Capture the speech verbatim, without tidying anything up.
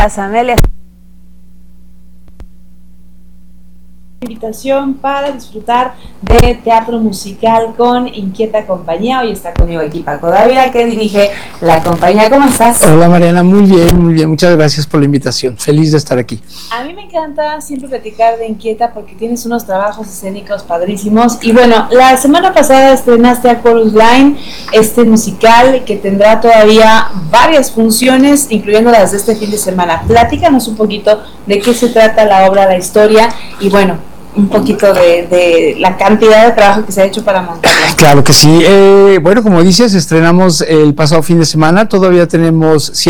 Amelia. Invitación para disfrutar de teatro musical con Inquieta Compañía. Hoy está conmigo aquí Paco Dávila, que dirige la compañía. ¿Cómo estás? Hola Mariana, muy bien, muy bien, muchas gracias por la invitación, feliz de estar aquí. A mí me encanta siempre platicar de Inquieta porque tienes unos trabajos escénicos padrísimos. Y bueno, la semana pasada estrenaste a Chorus Line, este musical que tendrá todavía varias funciones, incluyendo las de este fin de semana. Platícanos un poquito de qué se trata la obra, la historia y bueno, un poquito de, de la cantidad de trabajo que se ha hecho para montarla. Claro que sí, eh, bueno, como dices, estrenamos el pasado fin de semana, todavía tenemos